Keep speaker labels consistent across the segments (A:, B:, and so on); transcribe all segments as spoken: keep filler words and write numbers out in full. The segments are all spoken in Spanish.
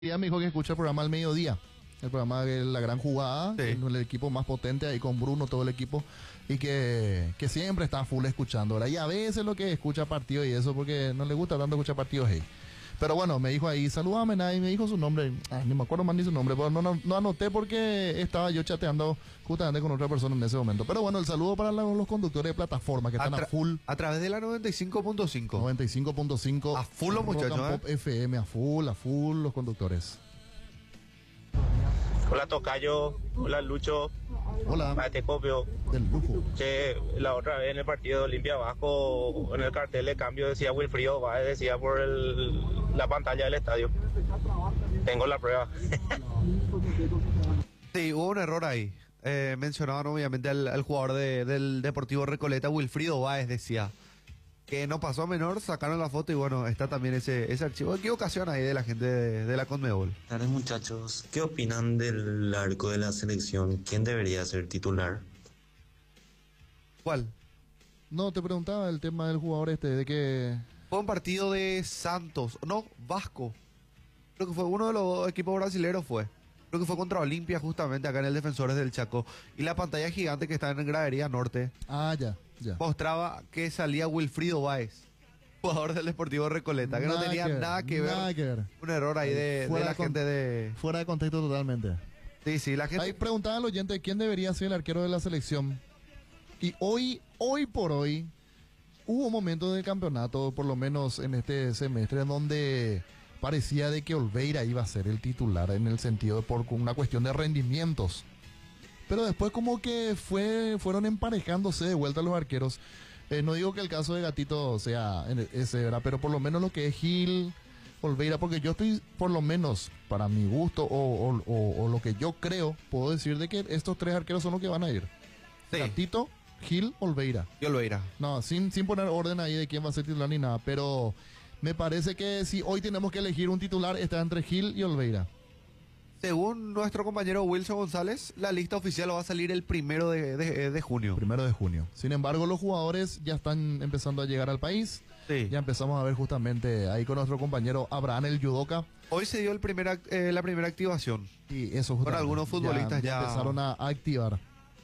A: Ya me dijo que escucha el programa al mediodía, el programa de La Gran Jugada,
B: Sí.
A: el equipo más potente ahí con Bruno, todo el equipo, y que, que siempre está full escuchando, ¿verdad? Y a veces lo que escucha partidos y eso, porque no le gusta tanto escuchar partidos ahí. Pero bueno, me dijo ahí, saludame, nadie me dijo su nombre, ah, ni me acuerdo más ni su nombre, pero no, no, no anoté porque estaba yo chateando justamente con otra persona en ese momento. Pero bueno, el saludo para los, los conductores de plataforma que están a,
B: tra-
A: full.
B: a través de la noventa y cinco punto cinco.
A: noventa y cinco punto cinco.
B: A full los
A: Rock and
B: muchachos,
A: Pop F M, a full, a full los conductores.
C: Hola Tocayo, hola Lucho,
A: Hola,
C: Mate Copio.
A: del lujo.
C: Che, la otra vez en el partido de Olimpia Vasco, en el cartel de cambio decía Wilfrido Báez, decía por el, la pantalla del estadio. Tengo la prueba.
B: Sí, hubo un error ahí. Eh, mencionaban obviamente al, al jugador de- del Deportivo Recoleta, Wilfrido Báez, decía que no pasó a menor, sacaron la foto y bueno, está también ese, ese archivo. Equivocación ahí de la gente de, de la Conmebol.
D: Buenas tardes, muchachos. ¿Qué opinan del arco de la selección? ¿Quién debería ser titular?
B: ¿Cuál?
A: No, te preguntaba el tema del jugador este, de que...
B: Fue un partido de Santos, no, Vasco. Creo que fue uno de los equipos brasileños fue. Creo que fue contra Olimpia justamente acá en el Defensores del Chaco. Y la pantalla gigante que está en Gradería Norte
A: Ah, ya, ya.
B: mostraba que salía Wilfrido Báez, jugador del Deportivo Recoleta, que no
A: Nada
B: tenía
A: que ver,
B: nada que ver.
A: nada que ver.
B: Un error ahí de,
A: Fuera
B: de la
A: de con-
B: gente de...
A: Fuera de contexto totalmente.
B: Sí, sí, la gente...
A: Ahí preguntaba al oyente quién debería ser el arquero de la selección. Y hoy, hoy por hoy, hubo momentos del campeonato, por lo menos en este semestre, en donde parecía de que Olveira iba a ser el titular en el sentido de por una cuestión de rendimientos. Pero después como que fue, fueron emparejándose de vuelta los arqueros. Eh, no digo que el caso de Gatito sea en- ese, ¿verdad? Pero por lo menos lo que es Gil, Olveira, porque yo estoy, por lo menos, para mi gusto o, o- o- o lo que yo creo, puedo decir de que estos tres arqueros son los que van a ir.
B: Sí,
A: Gatito, Gil, Olveira.
B: yo lo irá.
A: No, sin, sin poner orden ahí de quién va a ser titular ni nada, pero me parece que si hoy tenemos que elegir un titular, está entre Gil y Olveira.
B: Según nuestro compañero Wilson González, la lista oficial va a salir el primero de, de- de junio.
A: Primero de junio. Sin embargo, los jugadores ya están empezando a llegar al país.
B: Sí.
A: Ya empezamos a ver justamente ahí con nuestro compañero Abraham el Yudoka.
B: Hoy se dio el primer, act- eh, la primera activación.
A: Y eso justamente.
B: algunos futbolistas ya-
A: empezaron a activar.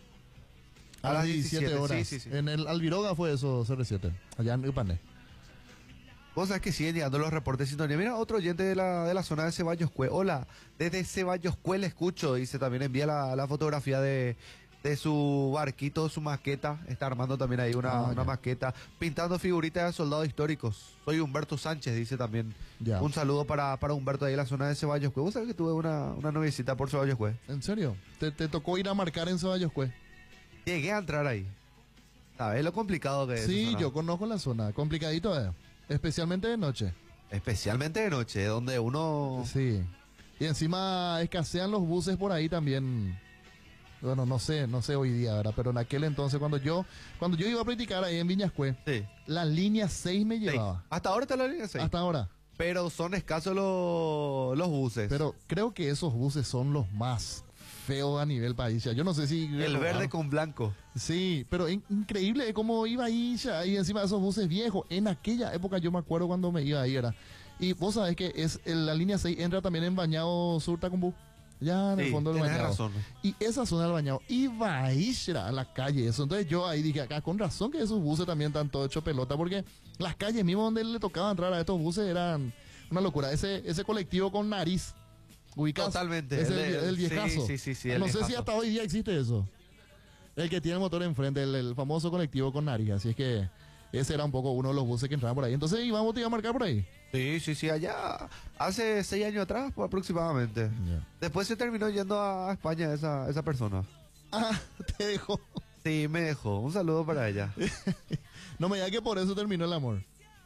A: A, las diecisiete horas.
B: sí, sí, sí.
A: En el Albiroga fue eso, C R siete. Allá en Upané.
B: Vos sabés que siguen llegando los reportes de sintonía. Mira, otro oyente de la, de la zona de Ceballos Cue. Hola, desde Ceballos Cue le escucho. Dice, también envía la, la fotografía de, de su barquito, su maqueta. Está armando también ahí una,
A: Ah,
B: una
A: ya.
B: maqueta. Pintando figuritas de soldados históricos. Soy Humberto Sánchez, dice también.
A: Ya.
B: Un saludo para, para Humberto ahí en la zona de Ceballos Cue. Vos sabés que tuve una, una noviecita por Ceballos Cue.
A: ¿En serio? ¿Te, te tocó ir a marcar en Ceballos Cue?
B: Llegué a entrar ahí. ¿Sabes lo complicado que es?
A: Sí,
B: esa zona?
A: yo conozco la zona. Complicadito, eh. Especialmente de noche.
B: Especialmente de noche, donde uno...
A: Sí. Y encima escasean los buses por ahí también. Bueno, no sé, no sé hoy día, ¿verdad? Pero en aquel entonces, cuando yo cuando yo iba a practicar ahí en Viñascue,
B: Sí.
A: la línea seis me
B: Seis.
A: llevaba.
B: Hasta ahora está la línea seis.
A: Hasta ahora.
B: Pero son escasos los, los buses.
A: Pero creo que esos buses son los más feos a nivel país. Ya. Yo no sé si...
B: el verde con blanco.
A: Sí, pero in- increíble cómo iba ahí ya, y encima de esos buses viejos. En aquella época yo me acuerdo cuando me iba ahí, era. Y vos sabés que es el- la línea seis entra también en Bañado Sur Tacumbú. Ya en el
B: Sí,
A: fondo del
B: tenés
A: Bañado.
B: razón.
A: Y esa zona del Bañado iba ahí ya, a la calle. Eso. Entonces yo ahí dije, acá con razón que esos buses también están todos hechos pelota, porque las calles mismas donde le tocaba entrar a estos buses eran una locura. Ese, ese colectivo con nariz. ¿Ubicás?
B: Totalmente,
A: Es el,
B: el de-
A: el viejazo.
B: sí, sí, sí, sí, el
A: no sé si
B: viejazo.
A: hasta hoy día existe eso. El que tiene el motor enfrente, el, el famoso colectivo con nariz. Así es que ese era un poco uno de los buses que entraban por ahí. Entonces íbamos te iba a marcar por ahí.
B: Sí, sí, sí, allá hace seis años atrás pues, aproximadamente.
A: Ya.
B: Después se terminó yendo a España esa, esa persona.
A: Ah, te dejo.
B: Sí, me dejó. Un saludo para ella.
A: No me digas que por eso terminó el amor.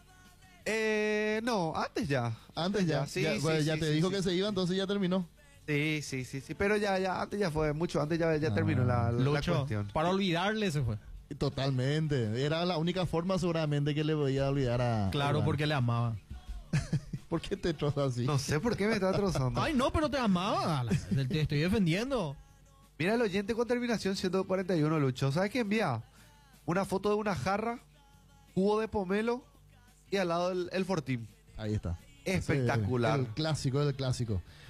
B: eh, no, antes ya.
A: Antes ya.
B: Sí,
A: ya,
B: sí,
A: pues, ya
B: sí,
A: te
B: sí,
A: dijo
B: sí.
A: que se iba, entonces ya terminó.
B: Sí, sí, sí, sí. Pero ya, ya, antes ya fue mucho. Antes ya, ya
A: Ah,
B: terminó la, la
E: Lucho,
B: cuestión.
E: para olvidarle se fue.
A: Totalmente. Era la única forma seguramente que le voy a olvidar a...
E: Claro,
A: a-
E: porque le amaba.
A: ¿Por qué te trozas así?
B: No sé por qué me está trozando.
E: Ay, no, pero te amaba. Te te estoy defendiendo.
B: Mira el oyente con terminación ciento cuarenta y uno, Lucho. ¿Sabes qué envía? Una foto de una jarra, jugo de pomelo y al lado el, el Fortín.
A: Ahí está.
B: espectacular.
A: El clásico, el clásico.